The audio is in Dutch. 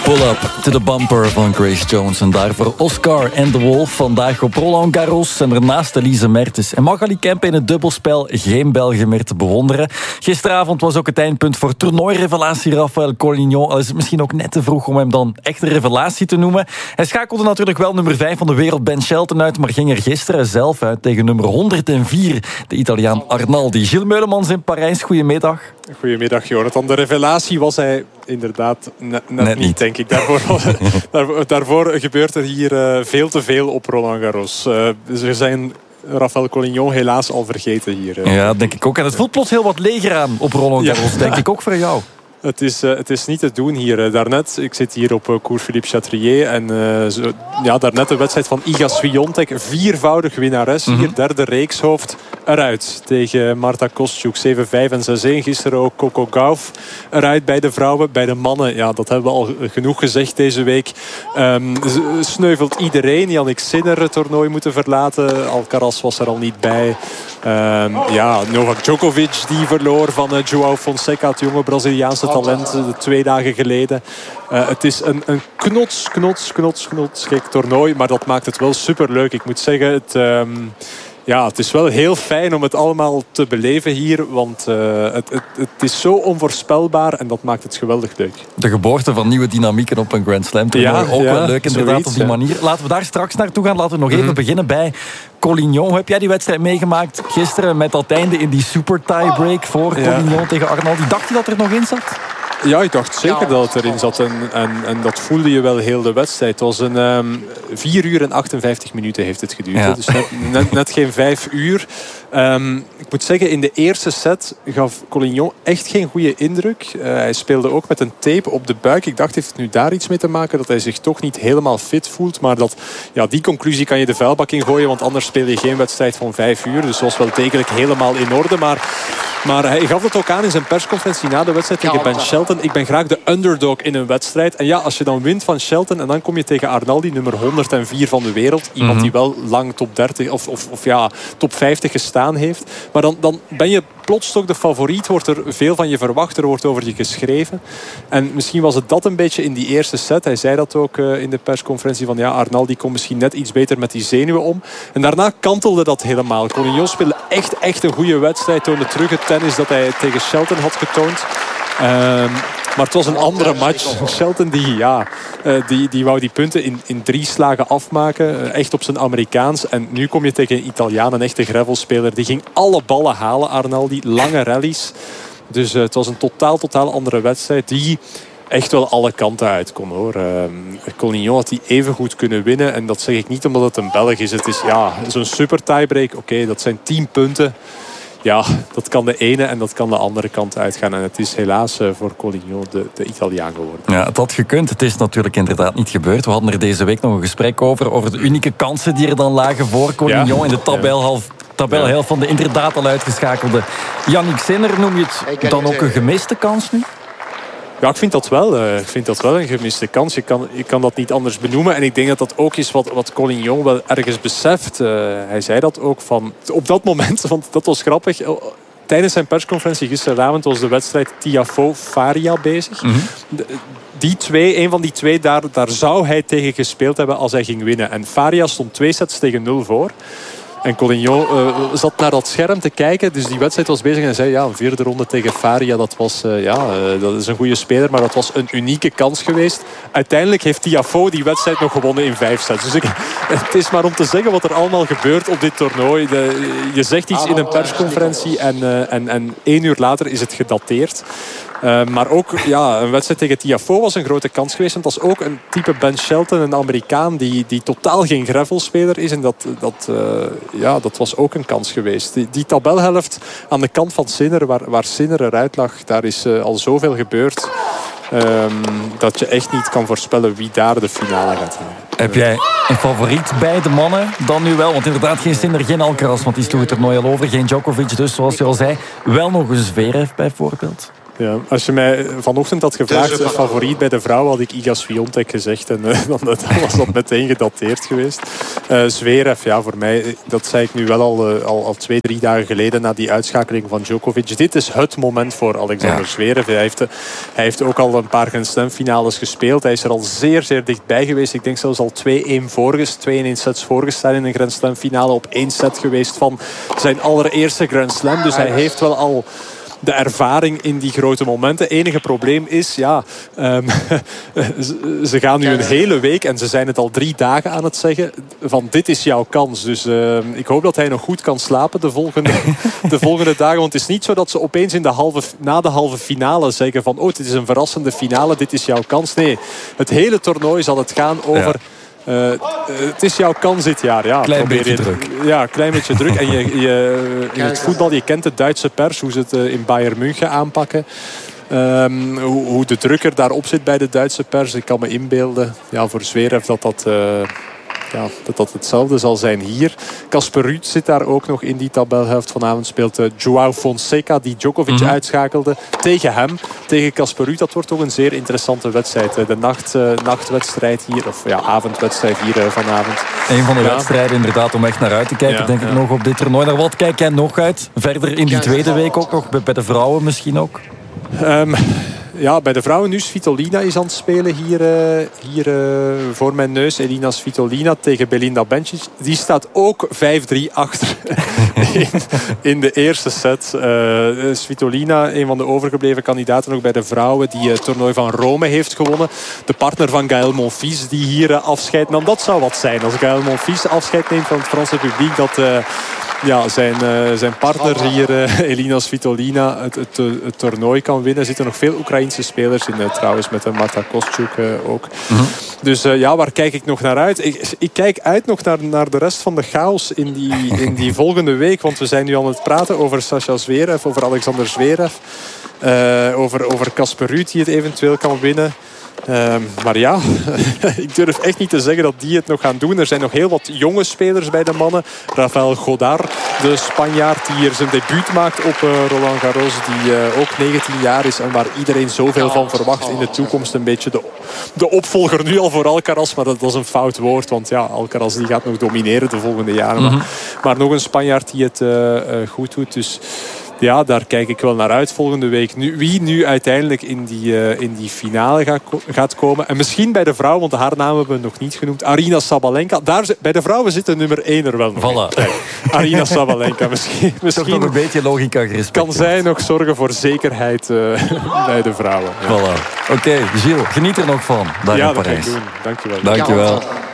Pull up to the bumper van Grace Jones. En daarvoor Oscar en The Wolf. Vandaag op Roland Garros. En daarnaast Elise Mertens en Magali Kempe in het dubbelspel. Geen Belgen meer te bewonderen. Gisteravond was ook het eindpunt voor toernooirevelatie Rafael Collignon. Al is het misschien ook net te vroeg om hem dan echt een revelatie te noemen. Hij schakelde natuurlijk wel nummer 5 van de wereld Ben Shelton uit. Maar ging er gisteren zelf uit tegen nummer 104. De Italiaan Arnaldi. Gilles Meulemans in Parijs. Goedemiddag. Goedemiddag, Jonathan. De revelatie was hij inderdaad net niet, denk ik. Daarvoor gebeurt er hier veel te veel op Roland Garros. Ze zijn Rafael Collignon helaas al vergeten hier. Ja, denk ik ook. En het voelt plots heel wat leger aan op Roland Garros, denk ik ook voor jou. Het is niet te doen hier. Daarnet, ik zit hier op Cours Philippe Chatrier. En daarnet de wedstrijd van Iga Swiatek. 4voudig winnares. Hier derde reekshoofd eruit. Tegen Marta Kostyuk 7-5 en 6-1. Gisteren ook Coco Gauff eruit bij de vrouwen. Bij de mannen, ja, dat hebben we al genoeg gezegd deze week. Sneuvelt iedereen. Yannick Sinner het toernooi moeten verlaten. Alcaraz was er al niet bij. Novak Djokovic die verloor van João Fonseca, het jonge Braziliaanse talent, 2 dagen geleden. Het is een knotsgek toernooi, maar dat maakt het wel superleuk. Ik moet zeggen, het is wel heel fijn om het allemaal te beleven hier. Want het is zo onvoorspelbaar en dat maakt het geweldig leuk. De geboorte van nieuwe dynamieken op een Grand Slam toernooi. Ook wel leuk inderdaad op die manier. Laten we daar straks naartoe gaan. Laten we nog even beginnen bij Collignon. Hoe heb jij die wedstrijd meegemaakt gisteren met dat einde in die super tiebreak voor Collignon tegen Arnaldi? Dacht je dat er nog in zat? Ja, ik dacht zeker dat het erin zat. En dat voelde je wel heel de wedstrijd. Het was 4 uur en 58 minuten heeft het geduurd. Ja. Dus net geen 5 uur. Ik moet zeggen, in de eerste set gaf Collignon echt geen goede indruk. Hij speelde ook met een tape op de buik. Ik dacht, heeft het nu daar iets mee te maken? Dat hij zich toch niet helemaal fit voelt. Maar die conclusie kan je de vuilbak ingooien. Want anders speel je geen wedstrijd van 5 uur. Dus het was wel degelijk helemaal in orde. Maar hij gaf het ook aan in zijn persconferentie na de wedstrijd tegen Ben Shelton. Ik ben graag de underdog in een wedstrijd. En ja, als je dan wint van Shelton en dan kom je tegen Arnaldi, nummer 104 van de wereld. Iemand die wel lang top 30 of top 50 gestaan heeft. Maar dan ben je plots toch de favoriet. Wordt er veel van je verwacht. Er wordt over je geschreven. En misschien was het dat een beetje in die eerste set. Hij zei dat ook in de persconferentie van Arnaldi komt misschien net iets beter met die zenuwen om. En daarna kantelde dat helemaal. Collignon speelde echt een goede wedstrijd. Toonde terug het tennis dat hij tegen Shelton had getoond. Maar het was een andere match. Shelton die wou die punten in 3 slagen afmaken. Echt op zijn Amerikaans. En nu kom je tegen een Italiaan, een echte gravelspeler. Die ging alle ballen halen, Arnaldi. Lange rallies. Dus het was een totaal andere wedstrijd. Die echt wel alle kanten uit kon, hoor. Collignon had die even goed kunnen winnen. En dat zeg ik niet omdat het een Belg is. Het is zo'n super tiebreak. Oké, dat zijn 10 punten. Ja, dat kan de ene en dat kan de andere kant uitgaan. En het is helaas voor Collignon de Italiaan geworden. Ja, het had gekund. Het is natuurlijk inderdaad niet gebeurd. We hadden er deze week nog een gesprek over de unieke kansen die er dan lagen voor Collignon in de tabelhelft van de inderdaad al uitgeschakelde Yannick Sinner. Noem je het dan ook een gemiste kans nu? Ja, ik vind dat wel. Ik vind dat wel een gemiste kans. Je kan dat niet anders benoemen. En ik denk dat dat ook is wat Collignon wel ergens beseft. Hij zei dat ook van op dat moment, want dat was grappig. Tijdens zijn persconferentie gisteravond was de wedstrijd Tiafoe-Faria bezig. Een van die twee, daar zou hij tegen gespeeld hebben als hij ging winnen. En Faria stond 2 sets tegen 0 voor. En Collignon zat naar dat scherm te kijken. Dus die wedstrijd was bezig en hij zei... een 4e ronde tegen Faria, dat is een goede speler. Maar dat was een unieke kans geweest. Uiteindelijk heeft Tiafoe die wedstrijd nog gewonnen in 5 sets. Dus het is maar om te zeggen wat er allemaal gebeurt op dit toernooi. Je zegt iets in een persconferentie en 1 uur later is het gedateerd. Maar ook een wedstrijd tegen Tiafoe was een grote kans geweest. Want dat is ook een type Ben Shelton, een Amerikaan die totaal geen gravelspeler is. En dat was ook een kans geweest. Die tabelhelft aan de kant van Sinner, waar Sinner eruit lag, daar is al zoveel gebeurd. Dat je echt niet kan voorspellen wie daar de finale gaat halen. Heb jij een favoriet bij de mannen dan nu wel? Want inderdaad geen Sinner, geen Alcaraz, want die sloeg het toernooi al over. Geen Djokovic dus, zoals je al zei. Wel nog een Zverev bijvoorbeeld. Ja, als je mij vanochtend had gevraagd, favoriet bij de vrouw, had ik Iga Swiatek gezegd. En dan was dat meteen gedateerd geweest. Zverev, ja, voor mij, dat zei ik nu wel al 2-3 dagen geleden na die uitschakeling van Djokovic. Dit is het moment voor Alexander Zverev. Hij heeft ook al een paar Grand Slam finales gespeeld. Hij is er al zeer, zeer dichtbij geweest. Ik denk zelfs al 2-1 in sets voorgestaan in een Grand Slam finale. Op 1 set geweest van zijn allereerste Grand Slam. Dus hij heeft wel al de ervaring in die grote momenten. Enige probleem is, ze gaan nu een hele week, en ze zijn het al 3 dagen aan het zeggen, van dit is jouw kans. Dus ik hoop dat hij nog goed kan slapen de volgende dagen. Want het is niet zo dat ze opeens na de halve finale zeggen van dit is een verrassende finale, dit is jouw kans. Nee, het hele toernooi zal het gaan over... het is jouw kans dit jaar. Ja, klein beetje druk. Ja, klein beetje druk. En in het voetbal, je kent de Duitse pers, hoe ze het in Bayern München aanpakken. Hoe de druk er daarop zit bij de Duitse pers. Ik kan me inbeelden, voor Zverev dat hetzelfde zal zijn hier. Casper Ruud zit daar ook nog in die tabelhelft. Vanavond speelt João Fonseca, die Djokovic uitschakelde, tegen hem. Tegen Casper Ruud. Dat wordt toch een zeer interessante wedstrijd. De nachtwedstrijd hier, of avondwedstrijd hier vanavond. Een van de wedstrijden inderdaad om echt naar uit te kijken, denk ik nog op dit toernooi. Naar wat kijk jij nog uit? Verder in die tweede week ook nog, bij de vrouwen misschien ook? Bij de vrouwen nu. Svitolina is aan het spelen hier voor mijn neus. Elina Svitolina tegen Belinda Bencic. Die staat ook 5-3 achter in de eerste set. Svitolina, een van de overgebleven kandidaten nog bij de vrouwen, die het toernooi van Rome heeft gewonnen. De partner van Gaël Monfils, die hier afscheid nam. Dat zou wat zijn als Gaël Monfils afscheid neemt van het Franse publiek. Dat zijn partner hier, Elina Svitolina, het toernooi kan winnen. Er zitten nog veel Oekraïense spelers in trouwens, met Marta Kostyuk ook. Dus waar kijk ik nog naar uit? Ik kijk uit nog naar de rest van de chaos in die volgende week. Want we zijn nu aan het praten over Sascha Zverev, over Alexander Zverev. Over Casper Ruud, die het eventueel kan winnen. Maar ik durf echt niet te zeggen dat die het nog gaan doen. Er zijn nog heel wat jonge spelers bij de mannen. Rafael Godard, de Spanjaard die hier zijn debuut maakt op Roland Garros. Die ook 19 jaar is en waar iedereen zoveel van verwacht in de toekomst. Een beetje de opvolger nu al voor Alcaraz. Maar dat is een fout woord. Want Alcaraz die gaat nog domineren de volgende jaren. Maar nog een Spanjaard die het goed doet. Dus... daar kijk ik wel naar uit volgende week. Wie nu uiteindelijk in die finale gaat komen. En misschien bij de vrouw, want haar naam hebben we nog niet genoemd. Aryna Sabalenka. Bij de vrouwen zit de nummer 1 er wel nog. Voilà. Aryna Sabalenka. Misschien toch nog een beetje logica gerespecteerd. Kan zij nog zorgen voor zekerheid bij de vrouwen. Ja. Voilà. Oké, Gilles, geniet er nog van. Daar in Parijs. Dat ga ik doen. Dankjewel.